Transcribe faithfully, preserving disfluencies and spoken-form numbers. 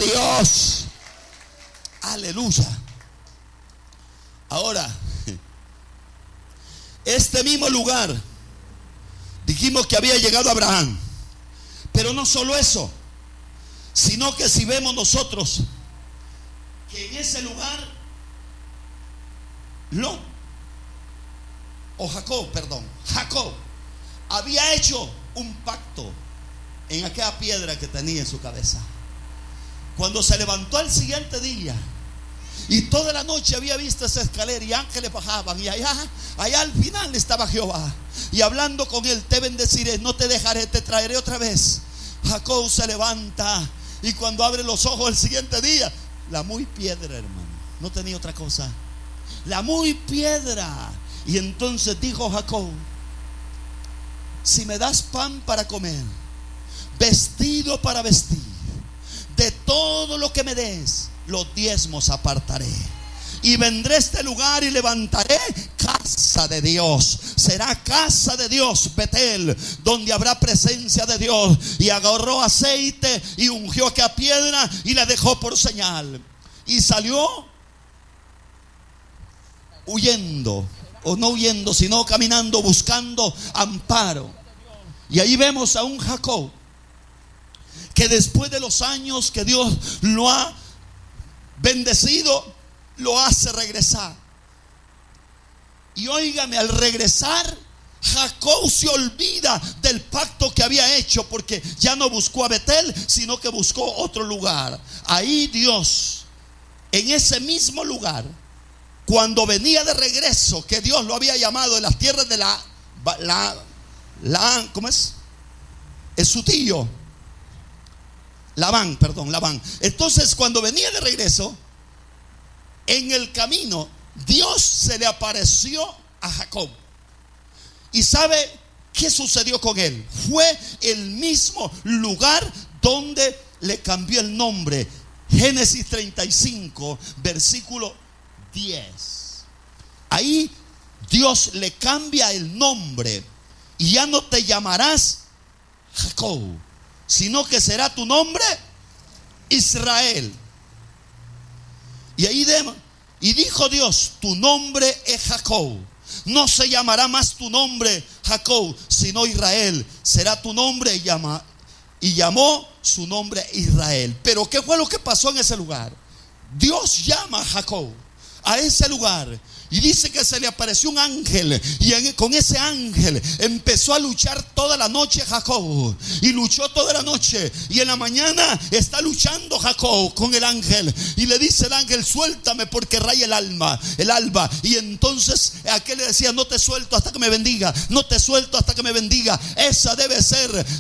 Dios. Aleluya. Ahora, este mismo lugar, dijimos que había llegado Abraham. Pero no solo eso, sino que si vemos nosotros que en ese lugar Lot, o Jacob, perdón, Jacob había hecho un pacto en aquella piedra que tenía en su cabeza. Cuando se levantó al siguiente día y toda la noche había visto esa escalera y ángeles bajaban, y allá, allá al final estaba Jehová y hablando con él: te bendeciré, no te dejaré, te traeré otra vez. Jacob se levanta y cuando abre los ojos el siguiente día, la muy piedra, hermano, no tenía otra cosa, la muy piedra. Y entonces dijo Jacob: si me das pan para comer, vestido para vestir, de todo lo que me des, los diezmos apartaré, y vendré a este lugar y levantaré casa de Dios. Será casa de Dios, Betel, donde habrá presencia de Dios. Y agarró aceite y ungió aquella piedra y la dejó por señal. Y salió huyendo, o no huyendo, sino caminando, buscando amparo. Y ahí vemos a un Jacob que después de los años que Dios lo ha bendecido, lo hace regresar. Y óigame, al regresar, Jacob se olvida del pacto que había hecho, porque ya no buscó a Betel, sino que buscó otro lugar. Ahí Dios, en ese mismo lugar, cuando venía de regreso, que Dios lo había llamado de las tierras de la, la, la ¿cómo es? Es su tío Labán, perdón, Labán. Entonces, cuando venía de regreso, en el camino, Dios se le apareció a Jacob. ¿Y sabe qué sucedió con él? Fue el mismo lugar donde le cambió el nombre. Génesis treinta y cinco, versículo diez. Ahí Dios le cambia el nombre y ya no te llamarás Jacob, sino que será tu nombre Israel. Y ahí de, y dijo Dios: tu nombre es Jacob, no se llamará más tu nombre Jacob, sino Israel será tu nombre. Y, llama, y llamó su nombre Israel. Pero ¿qué fue lo que pasó en ese lugar? Dios llama a Jacob a ese lugar y dice que se le apareció un ángel, y en, con ese ángel empezó a luchar toda la noche Jacob, y luchó toda la noche, y en la mañana está luchando Jacob con el ángel, y le dice el ángel: suéltame porque raya el alma, el alba. Y entonces aquel le decía: no te suelto hasta que me bendiga, no te suelto hasta que me bendiga. Esa debe ser